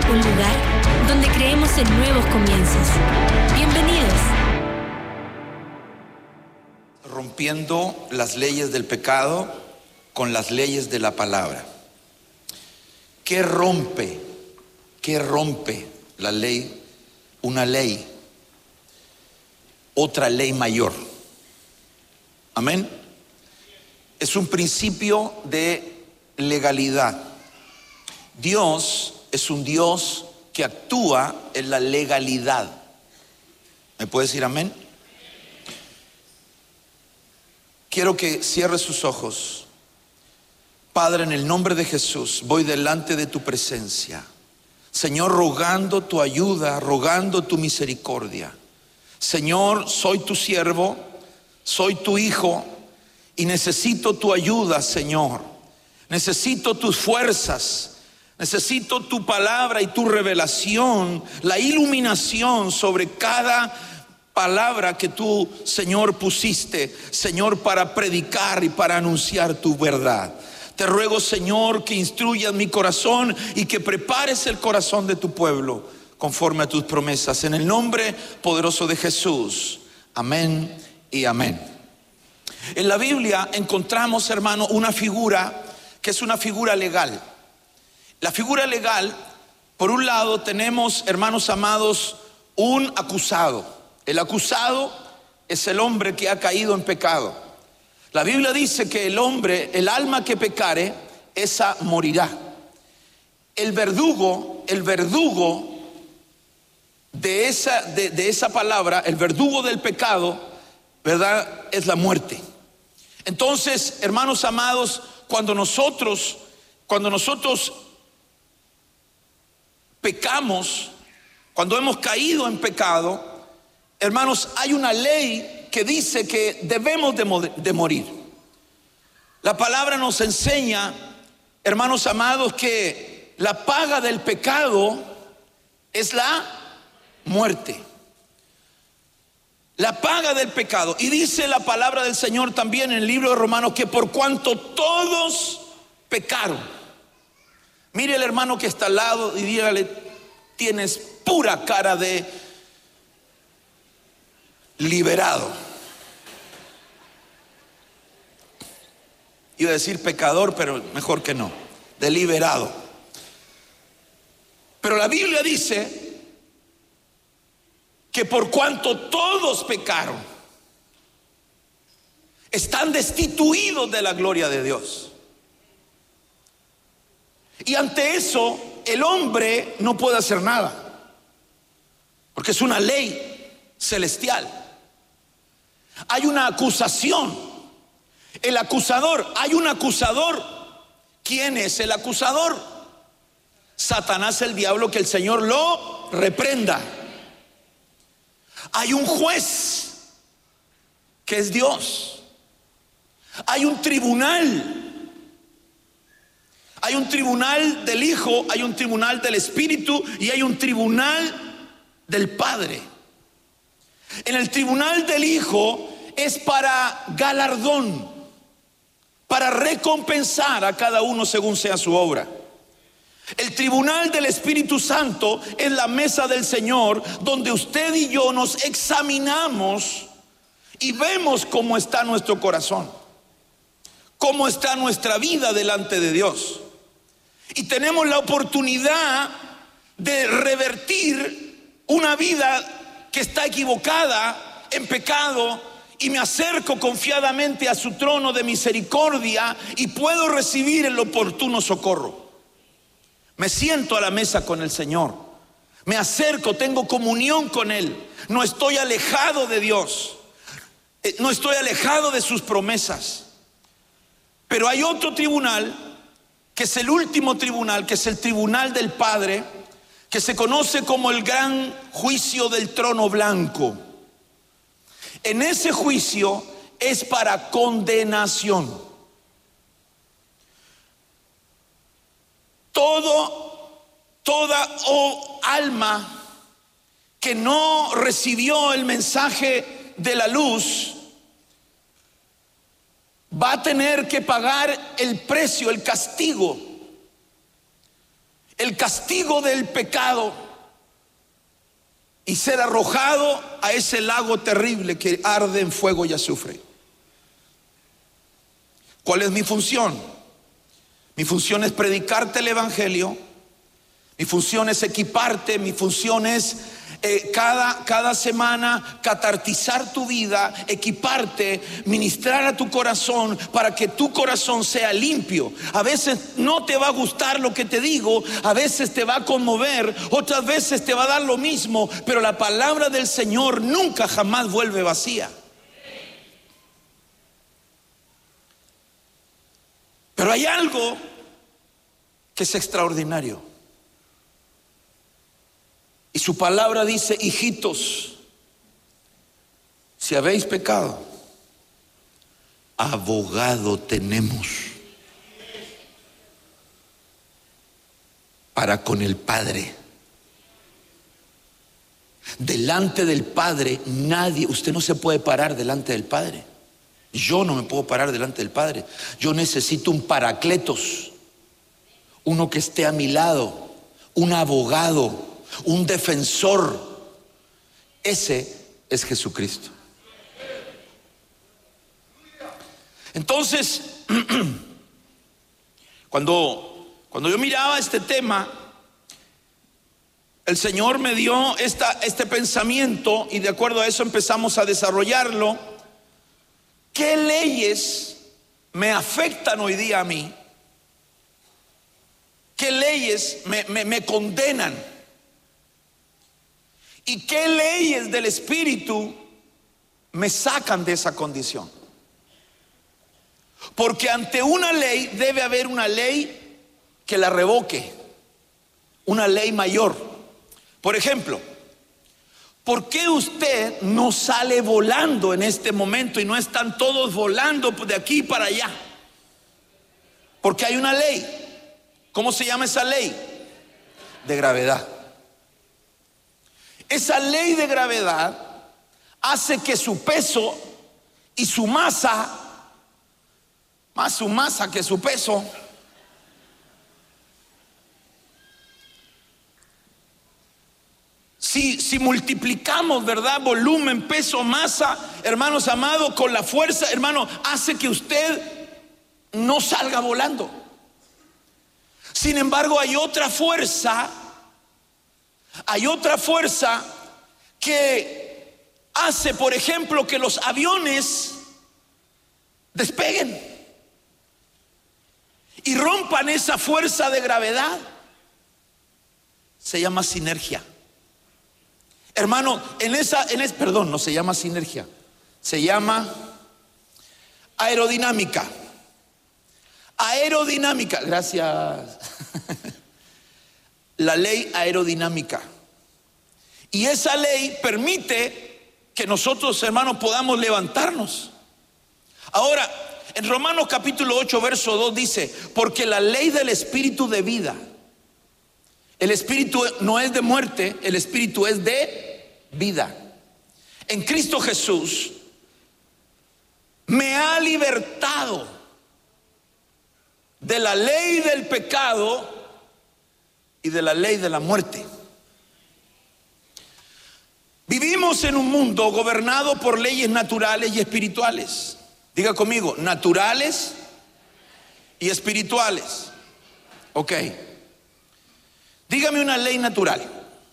un lugar donde creemos en nuevos comienzos. Bienvenidos. Rompiendo las leyes del pecado con las leyes de la palabra. ¿Qué rompe la ley? Una ley, otra ley mayor. Amén. Es un principio de legalidad. Dios es un Dios que actúa en la legalidad. ¿Me puede decir amén? Quiero que cierre sus ojos. Padre, en el nombre de Jesús, voy delante de tu presencia. Señor, rogando tu ayuda, rogando tu misericordia. Señor, soy tu siervo, soy tu hijo y necesito tu ayuda, Señor. Necesito tus fuerzas. Necesito tu palabra y tu revelación, la iluminación sobre cada palabra que tú, Señor, pusiste, Señor, para predicar y para anunciar tu verdad. Te ruego, Señor, que instruyas mi corazón y que prepares el corazón de tu pueblo conforme a tus promesas. En el nombre poderoso de Jesús. Amén y amén. En la Biblia encontramos, hermano, una figura que es una figura legal. La figura legal, por un lado tenemos, hermanos amados, un acusado. El acusado es el hombre que ha caído en pecado. La Biblia dice que el hombre, el alma que pecare, esa morirá. El verdugo de esa palabra, el verdugo del pecado, ¿verdad? Es la muerte. Entonces, hermanos amados, cuando nosotros pecamos, cuando hemos caído en pecado, hermanos, hay una ley que dice que debemos de morir. La palabra nos enseña, hermanos amados, que la paga del pecado es la muerte. La paga del pecado. Y dice la palabra del Señor también en el libro de Romanos que por cuanto todos pecaron. Mire el hermano que está al lado y dígale: tienes pura cara de liberado. Iba a decir pecador, pero mejor que no, de liberado. Pero la Biblia dice que por cuanto todos pecaron, están destituidos de la gloria de Dios. Y ante eso el hombre no puede hacer nada, porque es una ley celestial. Hay una acusación. El acusador, hay un acusador. ¿Quién es el acusador? Satanás, el diablo, que el Señor lo reprenda. Hay un juez, que es Dios. Hay un tribunal. Hay un tribunal del Hijo, hay un tribunal del Espíritu y hay un tribunal del Padre. En el tribunal del Hijo es para galardón, para recompensar a cada uno según sea su obra. El tribunal del Espíritu Santo es la mesa del Señor, donde usted y yo nos examinamos y vemos cómo está nuestro corazón, cómo está nuestra vida delante de Dios. Y tenemos la oportunidad de revertir una vida que está equivocada, en pecado, y me acerco confiadamente a su trono de misericordia y puedo recibir el oportuno socorro. Me siento a la mesa con el Señor, me acerco, tengo comunión con Él, no estoy alejado de Dios, no estoy alejado de sus promesas. Pero hay otro tribunal, que es el último tribunal, que es el tribunal del Padre, que se conoce como el gran juicio del trono blanco. En ese juicio es para condenación. Toda alma que no recibió el mensaje de la luz va a tener que pagar el precio, el castigo. el castigo del pecado y ser arrojado a ese lago terrible que arde en fuego y azufre. ¿Cuál es mi función? Mi función es predicarte el evangelio. Mi función es equiparte. Mi función es cada semana catartizar tu vida, equiparte, ministrar a tu corazón para que tu corazón sea limpio. A veces no te va a gustar lo que te digo, a veces te va a conmover, otras veces te va a dar lo mismo, pero la palabra del Señor nunca jamás vuelve vacía. Pero hay algo que es extraordinario. Y su palabra dice: hijitos, si habéis pecado, abogado tenemos para con el Padre. Delante del Padre nadie, usted no se puede parar delante del Padre. Yo no me puedo parar delante del Padre. Yo necesito un paracletos, uno que esté a mi lado, un abogado, un defensor. Ese es Jesucristo. Entonces, cuando yo miraba este tema, el Señor me dio este pensamiento, y de acuerdo a eso empezamos a desarrollarlo. ¿Qué leyes me afectan hoy día a mí? ¿Qué leyes me condenan? ¿Y qué leyes del Espíritu me sacan de esa condición? Porque ante una ley debe haber una ley que la revoque, una ley mayor. Por ejemplo, ¿por qué usted no sale volando en este momento y no están todos volando de aquí para allá? Porque hay una ley. ¿Cómo se llama esa ley? De gravedad. Esa ley de gravedad hace que su peso y su masa, más su masa que su peso, si multiplicamos, ¿verdad?, volumen, peso, masa, hermanos amados, con la fuerza, hermano, hace que usted no salga volando. Sin embargo, hay otra fuerza que hace, por ejemplo, que los aviones despeguen y rompan esa fuerza de gravedad. Se llama sinergia. Hermano, perdón, no se llama sinergia, se llama aerodinámica. Aerodinámica, gracias. La ley aerodinámica. Y esa ley permite que nosotros, hermanos, podamos levantarnos. Ahora, en Romanos capítulo 8, verso 2 dice: porque la ley del Espíritu de vida, el Espíritu no es de muerte, el Espíritu es de vida, en Cristo Jesús, me ha libertado de la ley del pecado y de la ley de la muerte. Vivimos en un mundo gobernado por leyes naturales y espirituales. Diga conmigo: naturales y espirituales. Ok. Dígame una ley natural.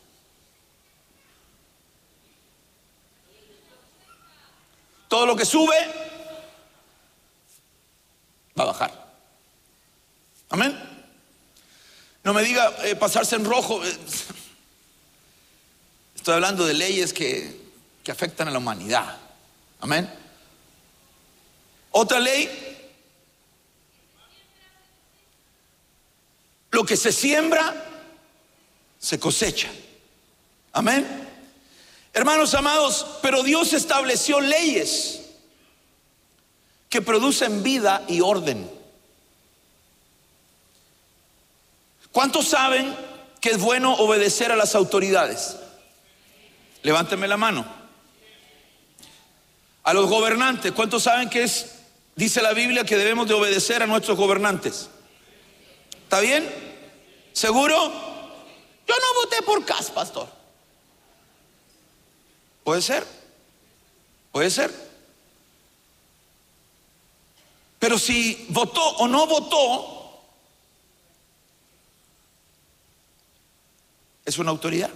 Todo lo que sube va a bajar. Amén. No me diga pasarse en rojo. Estoy hablando de leyes que afectan a la humanidad. Amén. Otra ley: lo que se siembra se cosecha. Amén. Hermanos amados, pero Dios estableció leyes que producen vida y orden. ¿Cuántos saben que es bueno obedecer a las autoridades? Levánteme la mano. A los gobernantes, ¿cuántos saben que dice la Biblia que debemos de obedecer a nuestros gobernantes? ¿Está bien? ¿Seguro? Yo no voté por Cas, pastor. Puede ser, puede ser. Pero si votó o no votó, es una autoridad.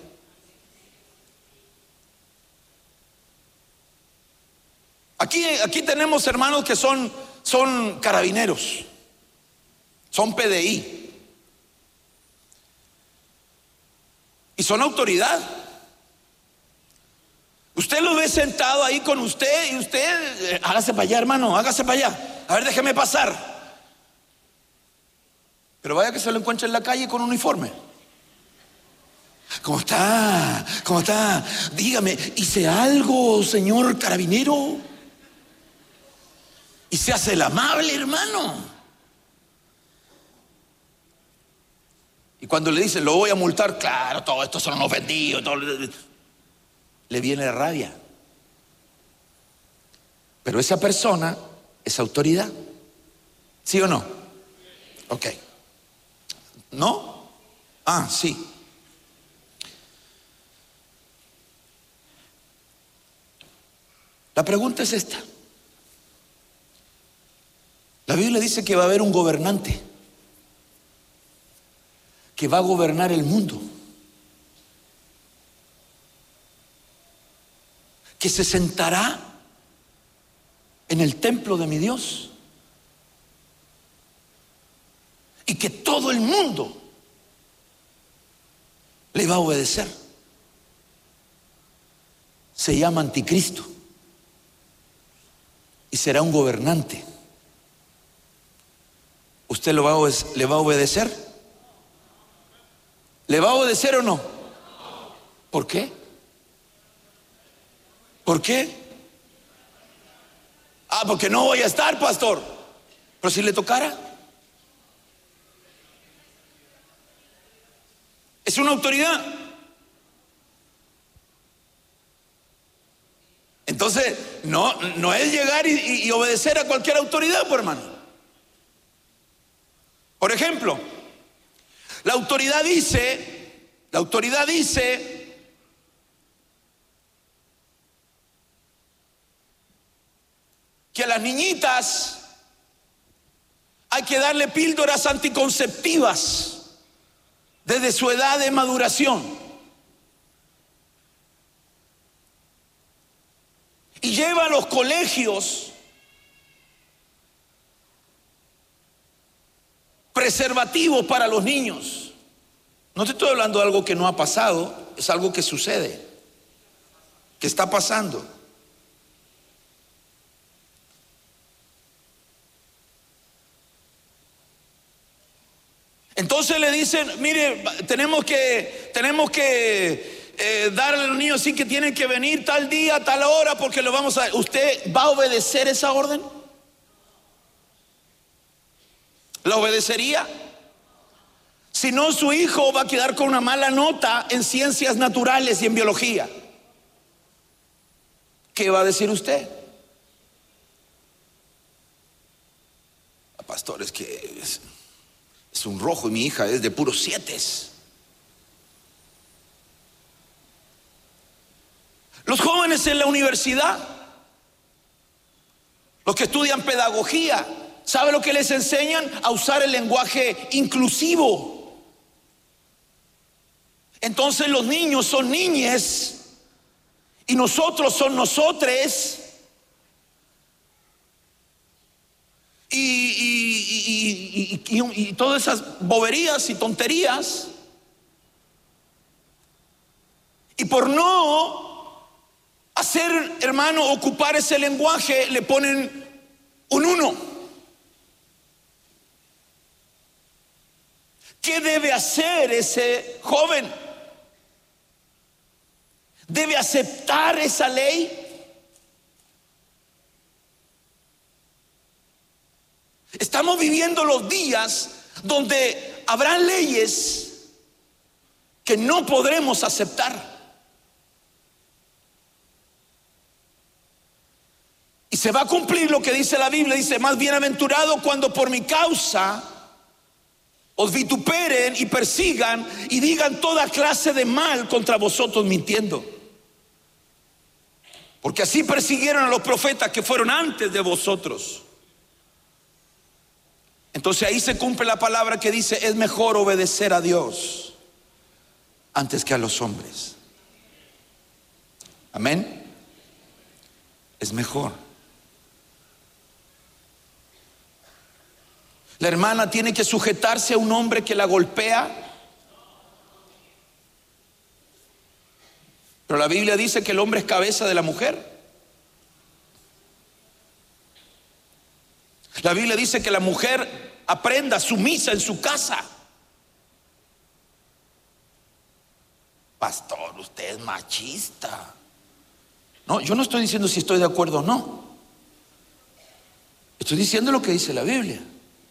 Aquí tenemos hermanos que son carabineros, son PDI y son autoridad. Usted lo ve sentado ahí con usted y usted, hágase para allá, hermano, hágase para allá. A ver, déjeme pasar. Pero vaya que se lo encuentre en la calle con un uniforme. ¿Cómo está? ¿Cómo está? Dígame, ¿hice algo, señor carabinero? Y se hace el amable, hermano. Y cuando le dicen, lo voy a multar, claro, todos estos son ofendidos, le viene la rabia. Pero esa persona es autoridad. ¿Sí o no? Ok. ¿No? Ah, sí. La pregunta es esta. La Biblia dice que va a haber un gobernante que va a gobernar el mundo, que se sentará en el templo de mi Dios y que todo el mundo le va a obedecer. Se llama Anticristo y será un gobernante. ¿Usted le va a obedecer? ¿Le va a obedecer o no? ¿Por qué? ¿Por qué? Ah, porque no voy a estar, pastor. Pero si le tocara. Es una autoridad. Entonces, no es llegar y obedecer a cualquier autoridad, pues, hermano. Por ejemplo, la autoridad dice que a las niñitas hay que darle píldoras anticonceptivas desde su edad de maduración. Y lleva a los colegios preservativos para los niños. No te estoy hablando de algo que no ha pasado, es algo que sucede, que está pasando. Entonces le dicen, mire, tenemos que darle a los niños así que tienen que venir tal día, tal hora, porque lo vamos a... ¿Usted va a obedecer esa orden? ¿La obedecería? Si no, su hijo va a quedar con una mala nota en ciencias naturales y en biología. ¿Qué va a decir usted? Pastor, es que es un rojo y mi hija es de puros 7. Los jóvenes en la universidad, los que estudian pedagogía, ¿sabe lo que les enseñan? A usar el lenguaje inclusivo. Entonces los niños son niñes y nosotros son nosotres. Y todas esas boberías y tonterías. Y por no hacer, hermano, ocupar ese lenguaje, le ponen un 1. ¿Qué debe hacer ese joven? ¿Debe aceptar esa ley? Estamos viviendo los días donde habrán leyes que no podremos aceptar. Y se va a cumplir lo que dice la Biblia. Dice, más bienaventurado cuando por mi causa os vituperen y persigan y digan toda clase de mal contra vosotros mintiendo. Porque así persiguieron a los profetas que fueron antes de vosotros. Entonces ahí se cumple la palabra que dice: es mejor obedecer a Dios antes que a los hombres. Amén. Es mejor. La hermana tiene que sujetarse a un hombre que la golpea. Pero la Biblia dice que el hombre es cabeza de la mujer. La Biblia dice que la mujer aprenda sumisa en su casa. Pastor, usted es machista. No, yo no estoy diciendo si estoy de acuerdo o no. Estoy diciendo lo que dice la Biblia.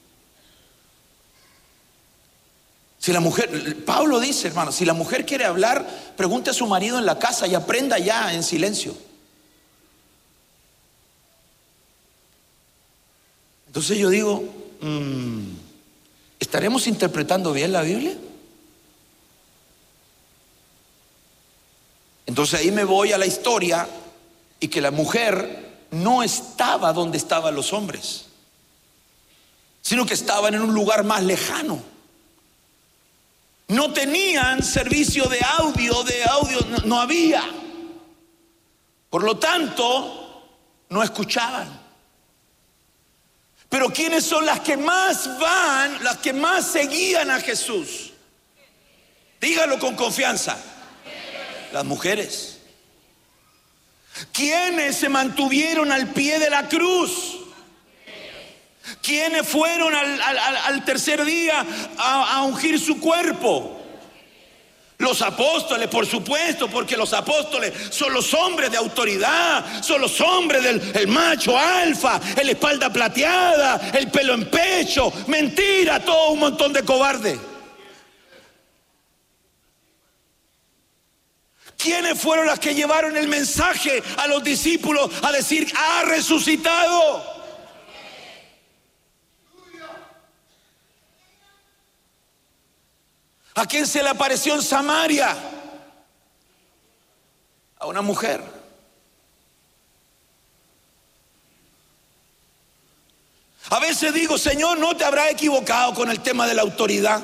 Si la mujer, Pablo dice, hermano, si la mujer quiere hablar, pregunte a su marido en la casa y aprenda ya en silencio. Entonces yo digo, ¿estaremos interpretando bien la Biblia? Entonces ahí me voy a la historia y que la mujer no estaba donde estaban los hombres, sino que estaban en un lugar más lejano. No tenían servicio de audio, no había. Por lo tanto, no escuchaban. Pero ¿quiénes son las que más van, las que más seguían a Jesús? Dígalo con confianza. Las mujeres. ¿Quiénes se mantuvieron al pie de la cruz? ¿Quiénes fueron al tercer día a ungir su cuerpo? Los apóstoles, por supuesto, porque los apóstoles son los hombres de autoridad, son los hombres del macho alfa, el espalda plateada, el pelo en pecho. Mentira, todo un montón de cobardes. ¿Quiénes fueron las que llevaron el mensaje a los discípulos a decir: ha resucitado? ¿A quién se le apareció en Samaria? A una mujer. A veces digo: Señor, ¿no te habrás equivocado con el tema de la autoridad?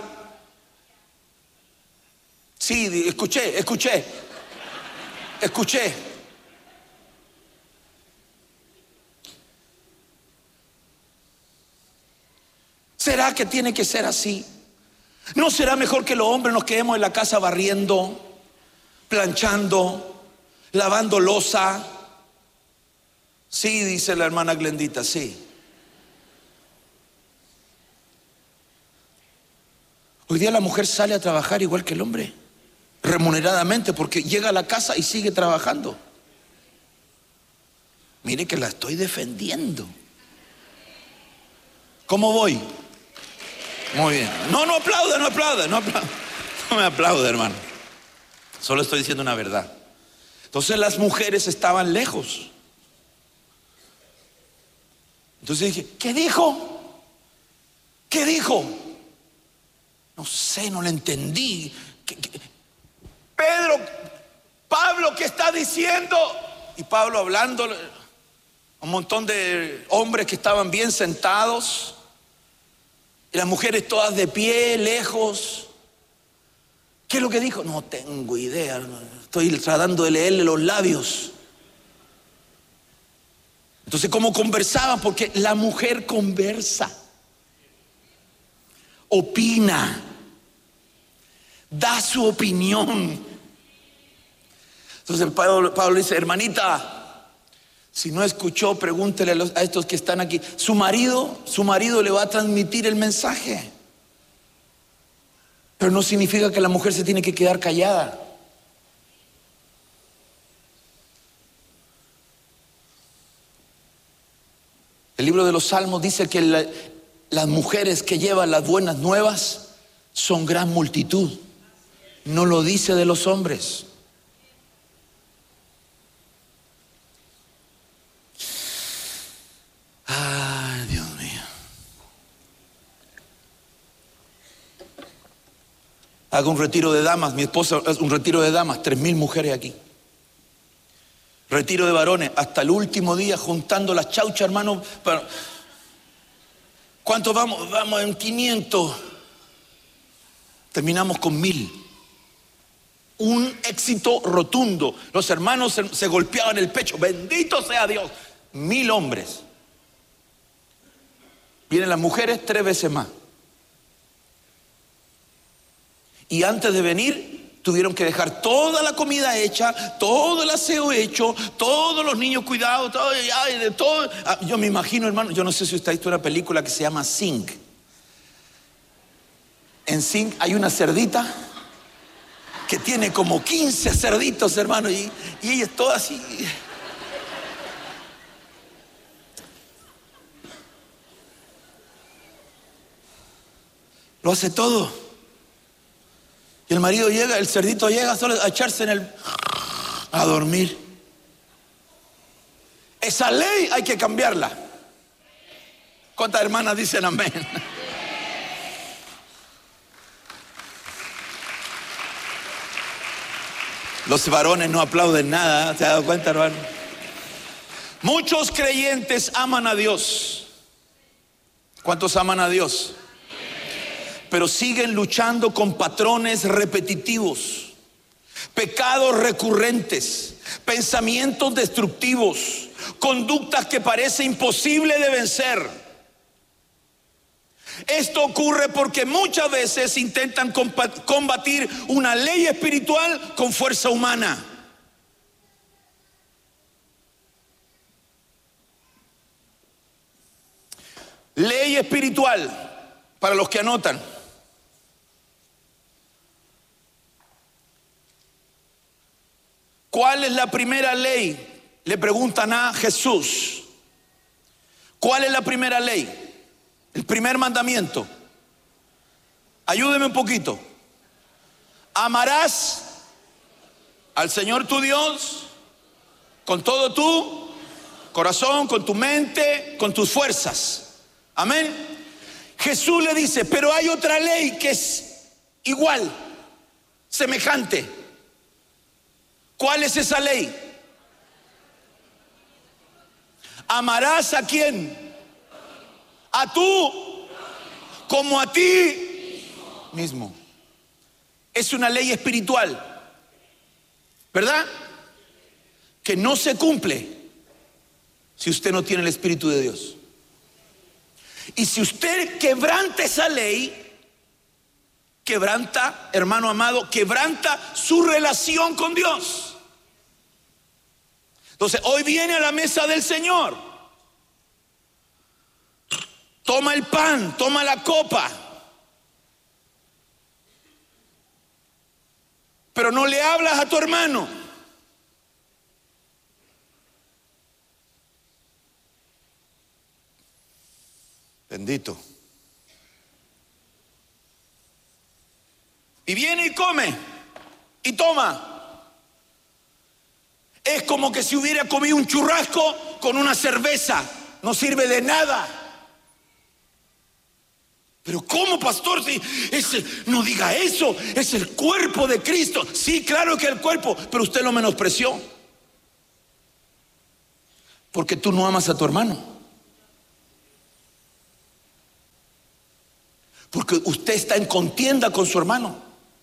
Sí, escuché. ¿Será que tiene que ser así? ¿No será mejor que los hombres nos quedemos en la casa barriendo, planchando, lavando loza? Sí, dice la hermana Glendita, sí. Hoy día la mujer sale a trabajar igual que el hombre, remuneradamente, porque llega a la casa y sigue trabajando. Mire que la estoy defendiendo. ¿Cómo voy? Muy bien. No aplauda. No me aplaude, hermano. Solo estoy diciendo una verdad. Entonces las mujeres estaban lejos. Entonces dije: ¿qué dijo? No sé, no lo entendí. Pablo, ¿qué está diciendo? Y Pablo hablando a un montón de hombres que estaban bien sentados. Y las mujeres todas de pie, lejos. ¿Qué es lo que dijo? No tengo idea. Estoy tratando de leerle los labios. Entonces, ¿cómo conversaban? Porque la mujer conversa, opina, da su opinión. Entonces Pablo dice: hermanita, si no escuchó, pregúntele a estos que están aquí. Su marido le va a transmitir el mensaje. Pero no significa que la mujer se tiene que quedar callada. El libro de los Salmos dice que las mujeres que llevan las buenas nuevas son gran multitud. No lo dice de los hombres. Ay, Dios mío. Hago un retiro de damas, mi esposa hace un retiro de damas, 3.000 mujeres aquí. Retiro de varones, hasta el último día juntando las chauchas, hermano. ¿Cuántos vamos? Vamos en 500. Terminamos con 1.000. Un éxito rotundo. Los hermanos se golpeaban el pecho. Bendito sea Dios. 1.000 hombres. Vienen las mujeres 3 veces más. Y antes de venir, tuvieron que dejar toda la comida hecha, todo el aseo hecho, todos los niños cuidados, todo. Yo me imagino, hermano, yo no sé si usted ha visto una película que se llama Sing. En Sing hay una cerdita que tiene como 15 cerditos, hermano, y ella es toda así. Lo hace todo. Y el marido llega, el cerdito llega solo a echarse a dormir. Esa ley hay que cambiarla. ¿Cuántas hermanas dicen amén? Los varones no aplauden nada, ¿se ha dado cuenta, hermano? Muchos creyentes aman a Dios. ¿Cuántos aman a Dios? Pero siguen luchando con patrones repetitivos, pecados recurrentes, pensamientos destructivos, conductas que parece imposible de vencer. Esto ocurre porque muchas veces intentan combatir una ley espiritual con fuerza humana. Ley espiritual, para los que anotan. ¿Cuál es la primera ley? Le preguntan a Jesús. ¿Cuál es la primera ley? El primer mandamiento. Ayúdeme un poquito. Amarás al Señor tu Dios con todo tu corazón, con tu mente, con tus fuerzas. Amén. Jesús le dice, pero hay otra ley que es igual, semejante. ¿Cuál es esa ley? Amarás a quién? A tú como a ti mismo. Es una ley espiritual, ¿verdad? Que no se cumple si usted no tiene el Espíritu de Dios. Y si usted quebranta esa ley, quebranta, hermano amado, quebranta su relación con Dios. Entonces, hoy viene a la mesa del Señor. Toma el pan, toma la copa. Pero no le hablas a tu hermano. Bendito. Y viene y come y toma. Es como que si hubiera comido un churrasco con una cerveza. No sirve de nada. Pero ¿cómo, pastor? Si no diga eso, es el cuerpo de Cristo. Sí, claro que el cuerpo, pero usted lo menospreció. Porque tú no amas a tu hermano. Porque usted está en contienda con su hermano.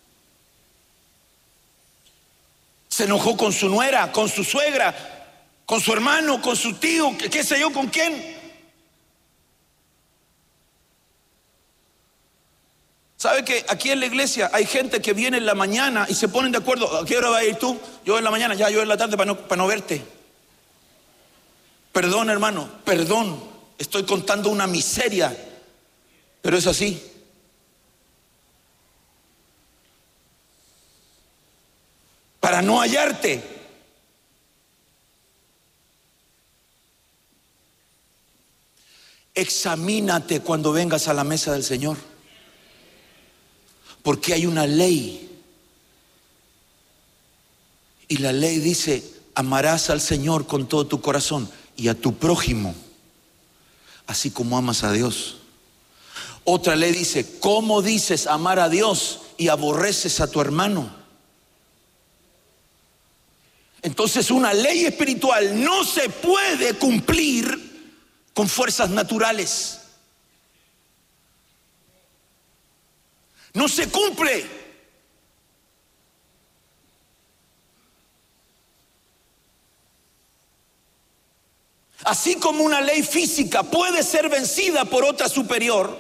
Se enojó con su nuera, con su suegra, con su hermano, con su tío, qué sé yo, con quién. ¿Sabe que aquí en la iglesia hay gente que viene en la mañana y se ponen de acuerdo? ¿A qué hora vas a ir tú? Yo en la mañana, ya yo en la tarde para no verte. Perdón, hermano, perdón. Estoy contando una miseria, pero es así. Para no hallarte. Examínate cuando vengas a la mesa del Señor. Porque hay una ley. Y la ley dice, amarás al Señor con todo tu corazón y a tu prójimo, así como amas a Dios. Otra ley dice, ¿cómo dices amar a Dios y aborreces a tu hermano. Entonces una ley espiritual no se puede cumplir con fuerzas naturales. No se cumple. Así como una ley física puede ser vencida por otra superior.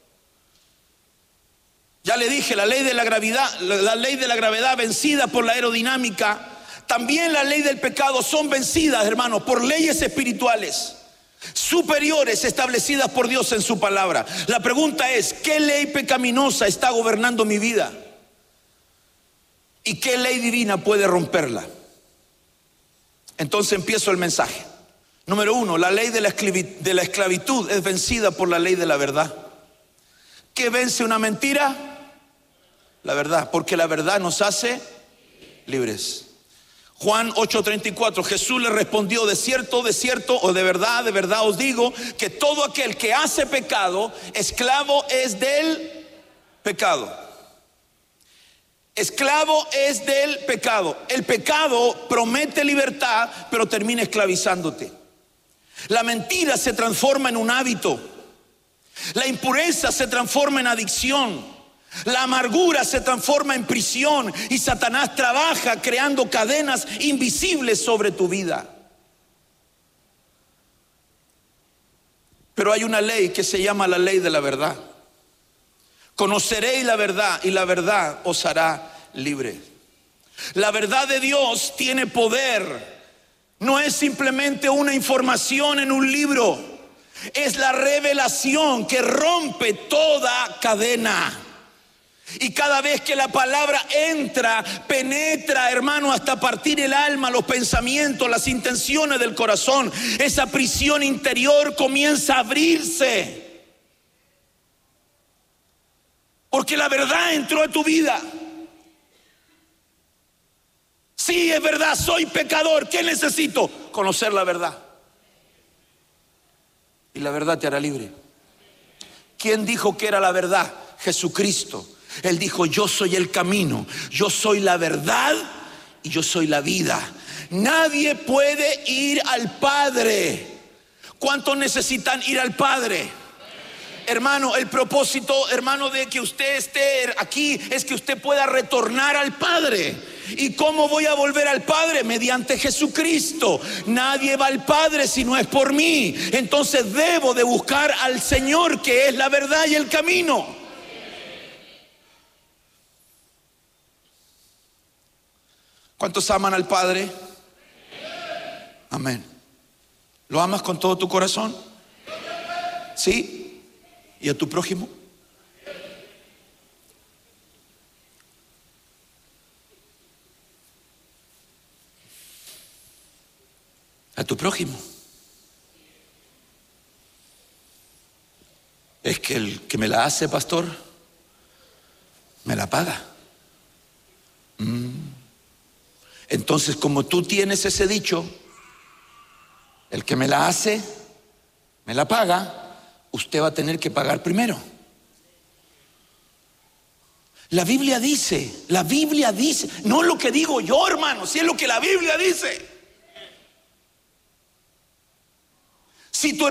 Ya le dije, la ley de la gravedad vencida por la aerodinámica. También la ley del pecado son vencidas, hermanos, por leyes espirituales superiores establecidas por Dios en su palabra. La pregunta es, ¿qué ley pecaminosa está gobernando mi vida? ¿Y qué ley divina puede romperla? Entonces empiezo el mensaje. Número 1, la ley de la esclavitud es vencida por la ley de la verdad. ¿Qué vence una mentira? La verdad, porque la verdad nos hace libres. Juan 8:34, Jesús le respondió: de cierto, o de verdad os digo, que todo aquel que hace pecado, esclavo es del pecado. Esclavo es del pecado. El pecado promete libertad, pero termina esclavizándote. La mentira se transforma en un hábito. La impureza se transforma en adicción. La amargura se transforma en prisión y Satanás trabaja creando cadenas invisibles sobre tu vida. Pero hay una ley que se llama la ley de la verdad. Conoceréis la verdad y la verdad os hará libre. La verdad de Dios tiene poder. No es simplemente una información en un libro. Es la revelación que rompe toda cadena. Y cada vez que la palabra entra, penetra, hermano, hasta partir el alma, los pensamientos, las intenciones del corazón, esa prisión interior comienza a abrirse. Porque la verdad entró a tu vida. Sí, es verdad, soy pecador. ¿Qué necesito? Conocer la verdad. Y la verdad te hará libre. ¿Quién dijo que era la verdad? Jesucristo. Él dijo: yo soy el camino, yo soy la verdad y yo soy la vida. Nadie puede ir al Padre. ¿Cuántos necesitan ir al Padre? Hermano, el propósito, hermano, de que usted esté aquí es que usted pueda retornar al Padre. ¿Y cómo voy a volver al Padre? Mediante Jesucristo. Nadie va al Padre si no es por mí. Entonces debo de buscar al Señor, que es la verdad y el camino. ¿Cuántos aman al Padre? Amén. ¿Lo amas con todo tu corazón? ¿Sí? ¿Y a tu prójimo? A tu prójimo. Es que el que me la hace, pastor, me la paga. Entonces, como tú tienes ese dicho, el que me la hace, me la paga, usted va a tener que pagar primero. La Biblia dice, no lo que digo yo, hermano, si es lo que la Biblia dice. Si tu